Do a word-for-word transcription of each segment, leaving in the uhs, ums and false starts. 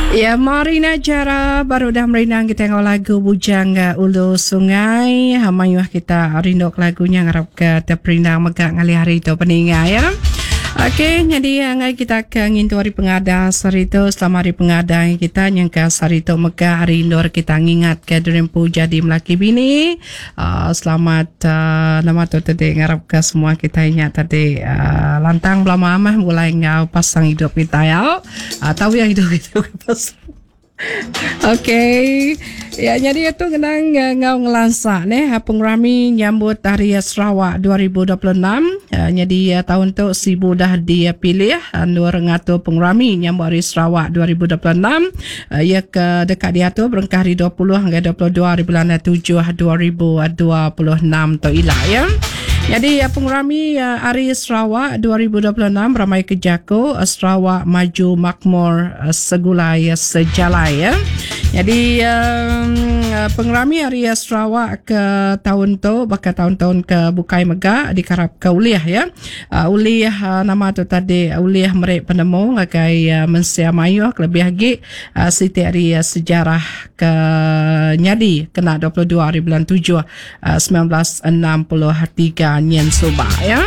Ya, Marina Jara baru dah merenang kita tengok lagu Bujang uh, Ulu Sungai. Hamayuh kita rindok lagunya ngarap ke terperindang megak ngali hari itu peningai ya. Okey, jadi ngai kita akan ngintu hari pengada sarito selama hari pengada kita yang ke sarito megak hari indor kita ngingat ke Durempu jadi melaki bini. Uh, selamat uh, nama tu tadi ngarap ke semua kita ingat tadi uh, lantang belama amah mulai ngau pasang hidup kita ya. Uh, tahu yang hidup itu pasang. Okey. Ya, jadi itu kenang uh, ngau ngelansak ni pengrami nyambut Hari Sarawak dua ribu dua puluh enam. Uh, jadi uh, tahun tu Sibu dah dipilih anur ngatu pengrami nyambut Hari Sarawak dua ribu dua puluh enam. Uh, ia ke dekat dia tu berengkah hari dua puluh hingga dua puluh dua hari bulan tujuh dua ribu dua puluh enam tu ilah ya. Jadi uh, pengrami uh, Hari Sarawak dua ribu dua puluh enam ramai kejako uh, Sarawak maju makmur uh, segulai uh, sejalai ya. Jadi um, uh, pengrami Hari Sarawak ke tahun tu bakal tahun-tahun ke bukai megak dikarap ke uliah ya. Uh, uliah uh, nama tu tadi uh, uliah merek penemu ngagai uh, mensia mayu lebih lagi uh, siti hari uh, sejarah ke nyadi kena dua puluh dua hari bulan tujuh uh, seribu sembilan ratus enam puluh tiga nyen Subah ya.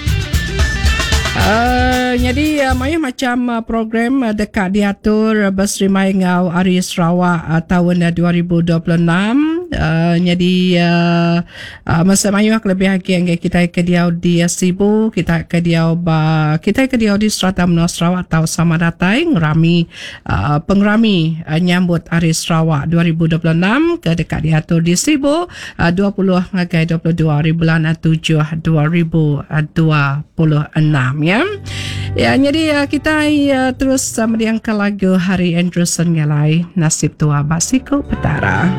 Uh, jadi uh, maya macam uh, program uh, dekat diatur uh, berserimai ngau Hari Sarawak uh, tahun uh, dua ribu dua puluh enam. Uh, jadi uh, uh, masa maya lebih lagi yang kita ke dia di uh, Sibu, kita ke dia ba kita ke dia di Strata Menua Sarawak atau sama datai ngerami uh, pengrami uh, nyambut Hari Sarawak dua ribu dua puluh enam ke dekat diatur di Sibu uh, dua puluh ngagai dua puluh dua hari bulan tujuh dua ribu dua puluh enam ya. Ya, jadi uh, kita uh, terus uh, meriangkan lagu Hari Anderson ngalai nasib tua Basiko Petara.